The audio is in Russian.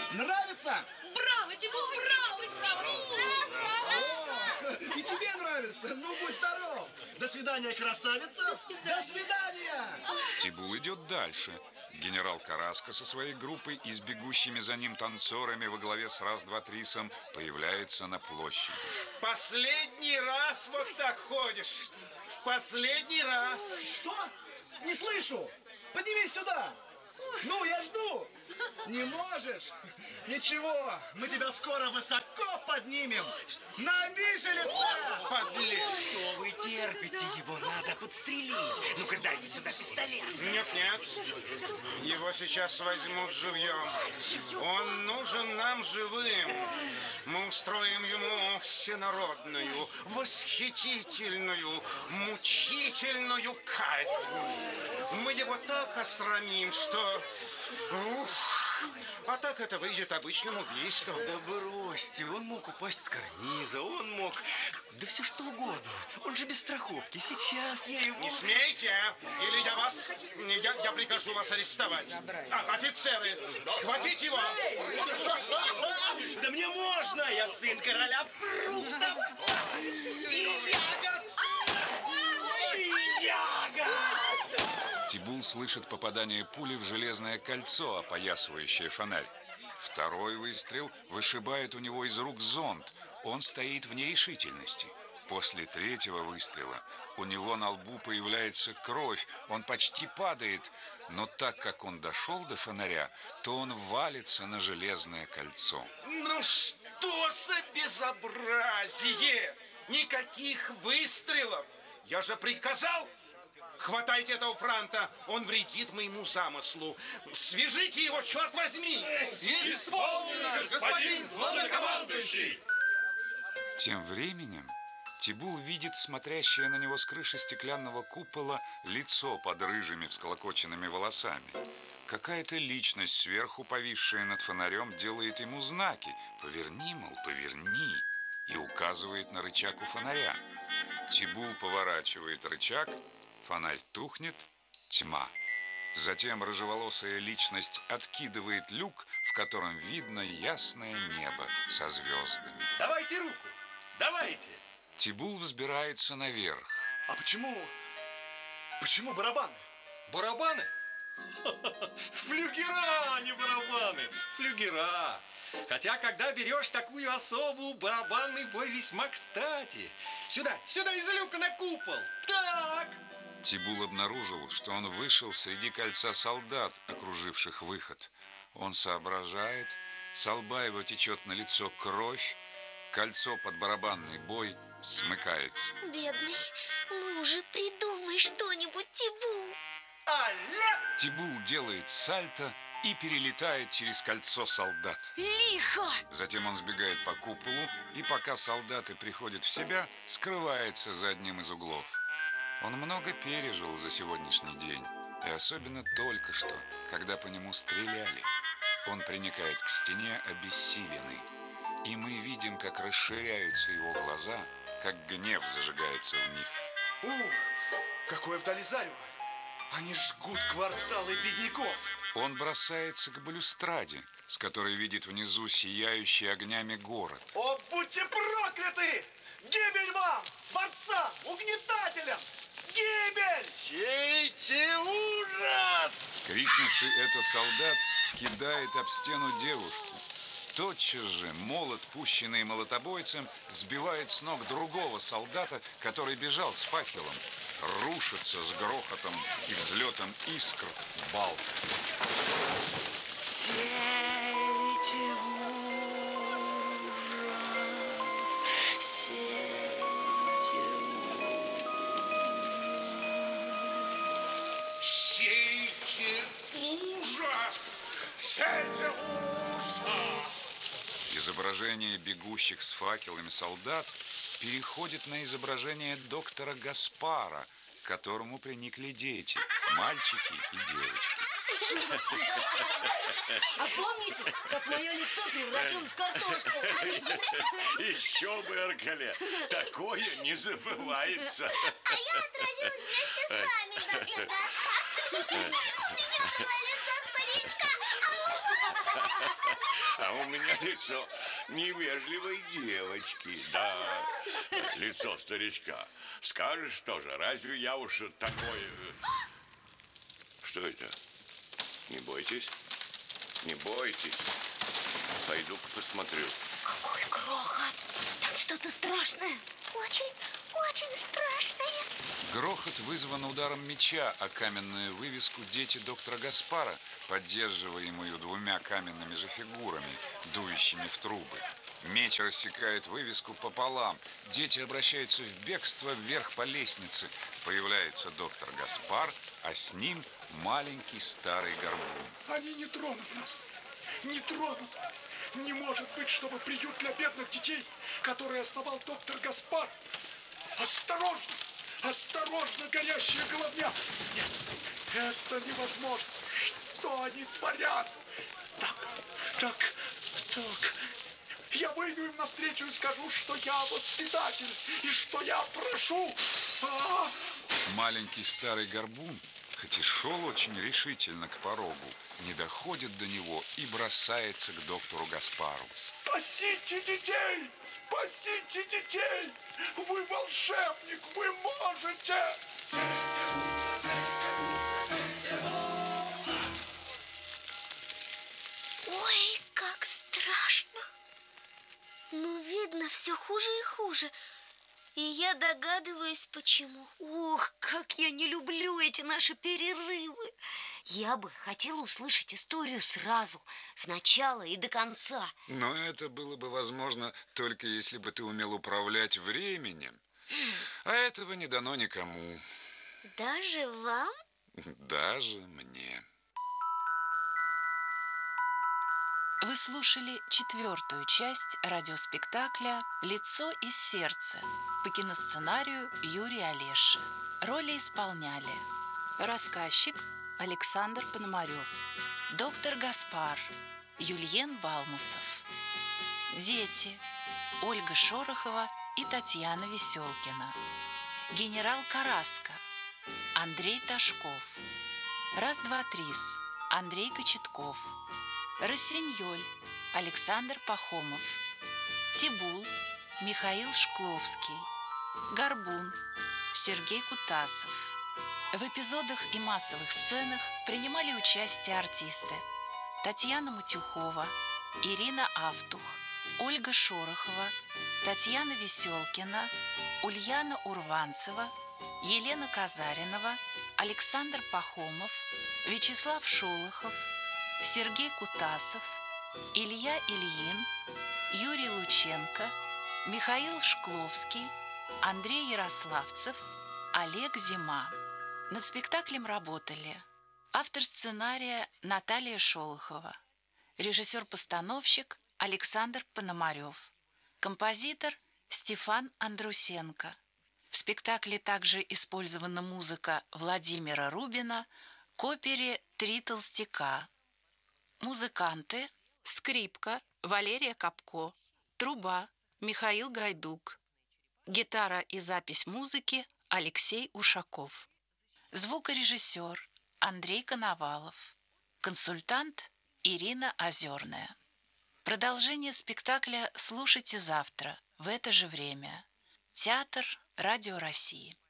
Нравится? Браво, Тимур, браво, Тимур! И тебе нравится? Ну, будь здоров! До свидания, красавица! До свидания! Тибул идет дальше. Генерал Караско со своей группой и с бегущими за ним танцорами во главе с Раз-два-Трисом появляется на площади. Последний раз вот так ходишь. Последний раз. Что? Не слышу! Поднимись сюда! Ну, я жду! Не можешь? Ничего, мы тебя скоро высоко поднимем! На виселице! Подлец. Что вы терпите? Его надо подстрелить. Ну-ка, дайте сюда пистолет. Нет. Его сейчас возьмут живьем. Он нужен нам живым. Мы устроим ему всенародную, восхитительную, мучительную казнь. Мы его так осрамим, что... А так это выйдет обычным убийством. Да бросьте, он мог упасть с карниза, он мог... Да все что угодно. Он же без страховки. Сейчас я его... Не смейте, или я вас... Я прикажу вас арестовать. Офицеры, схватите его. Да мне можно! Я сын короля фруктов! И ягод! И ягод! Тибул слышит попадание пули в железное кольцо, опоясывающее фонарь. Второй выстрел вышибает у него из рук зонт. Он стоит в нерешительности. После третьего выстрела у него на лбу появляется кровь. Он почти падает, но так как он дошел до фонаря, то он валится на железное кольцо. Ну что за безобразие! Никаких выстрелов! Я же приказал! Хватайте этого франта, он вредит моему замыслу. Свяжите его, черт возьми! Исполнено, господин главнокомандующий! Тем временем Тибул видит смотрящее на него с крыши стеклянного купола лицо под рыжими всколокоченными волосами. Какая-то личность, сверху повисшая над фонарем, делает ему знаки. «Поверни, мол, поверни!» и указывает на рычаг у фонаря. Тибул поворачивает рычаг, фонарь тухнет, тьма. Затем рыжеволосая личность откидывает люк, в котором видно ясное небо со звездами. Давайте руку! Давайте! Тибул взбирается наверх. А почему барабаны? Барабаны? Флюгера, а не барабаны. Флюгера. Хотя, когда берешь такую особу, барабанный бой весьма кстати. Сюда из люка на купол. Так. Тибул обнаружил, что он вышел среди кольца солдат, окруживших выход. Он соображает, со лба его течет на лицо кровь, кольцо под барабанный бой смыкается. Бедный, ну уже придумай что-нибудь, Тибул. Тибул делает сальто и перелетает через кольцо солдат. Лихо! Затем он сбегает по куполу и, пока солдаты приходят в себя, скрывается за одним из углов. Он много пережил за сегодняшний день, и особенно только что, когда по нему стреляли. Он приникает к стене обессиленный, и мы видим, как расширяются его глаза, как гнев зажигается в них. Какое вдали зарево! Они жгут кварталы бедняков! Он бросается к балюстраде, с которой видит внизу сияющий огнями город. О, будьте прокляты! Гибель вам, творцам, угнетателям! Гибель! Чей ужас! Крикнувший это солдат кидает об стену девушку. Тотчас же молот, пущенный молотобойцем, сбивает с ног другого солдата, который бежал с факелом. Рушится с грохотом и взлетом искр балка. Сейте ужас, сейте ужас. Сейте ужас! Сейте ужас! Изображение бегущих с факелами солдат переходит на изображение доктора Гаспара, к которому приникли дети, мальчики и девочки. А помните, как мое лицо превратилось в картошку? Еще бы, Аркаля, такое не забывается. А я отразилась вместе с вами, доктор Гаспар. У меня новое лицо старичка. А у меня лицо невежливой девочки, да. Лицо старичка. Скажешь тоже, разве я уж такой... Что это? Не бойтесь, не бойтесь. Пойду-ка посмотрю. Какой грохот! Там что-то страшное. Очень, очень страшное. Грохот вызван ударом меча о каменную вывеску «Дети доктора Гаспара», поддерживаемую двумя каменными же фигурами, дующими в трубы. Меч рассекает вывеску пополам. Дети обращаются в бегство вверх по лестнице. Появляется доктор Гаспар, а с ним маленький старый горбун. Они не тронут нас. Не тронут. Не может быть, чтобы приют для бедных детей, который основал доктор Гаспар. Осторожно! Осторожно, горящая головня! Нет, это невозможно. Что они творят? Так. Я выйду им навстречу и скажу, что я воспитатель, и что я прошу. Маленький старый горбун, хоть и шел очень решительно к порогу, не доходит до него и бросается к доктору Гаспару. Спасите детей! Спасите детей! Вы волшебник, вы можете! Ой, как страшно. Но видно все хуже и хуже. И я догадываюсь, почему. Ух, как я не люблю эти наши перерывы. Я бы хотела услышать историю сразу, с начала и до конца. Но это было бы возможно только если бы ты умел управлять временем. А этого не дано никому. Даже вам? Даже мне. Вы слушали 4-ю часть радиоспектакля «Лицо из сердца» по киносценарию Юрия Олеши. Роли исполняли рассказчик Александр Пономарев, доктор Гаспар Юльен Балмусов, дети Ольга Шорохова и Татьяна Веселкина, генерал Караска Андрей Ташков, Раз-два-трис Андрей Кочетков, Рассиньоль Александр Пахомов, Тибул Михаил Шкловский, Горбун Сергей Кутасов. В эпизодах и массовых сценах принимали участие артисты Татьяна Матюхова, Ирина Автух, Ольга Шорохова, Татьяна Веселкина, Ульяна Урванцева, Елена Казаринова, Александр Пахомов, Вячеслав Шолохов, Сергей Кутасов, Илья Ильин, Юрий Лученко, Михаил Шкловский, Андрей Ярославцев, Олег Зима. Над спектаклем работали автор сценария Наталья Шолохова, режиссер-постановщик Александр Пономарев, композитор Стефан Андрусенко. В спектакле также использована музыка Владимира Рубина к опере «Три толстяка». Музыканты: скрипка Валерия Капко, труба Михаил Гайдук, гитара и запись музыки Алексей Ушаков, звукорежиссер Андрей Коновалов, консультант Ирина Озерная. Продолжение спектакля слушайте завтра в это же время. Театр Радио России.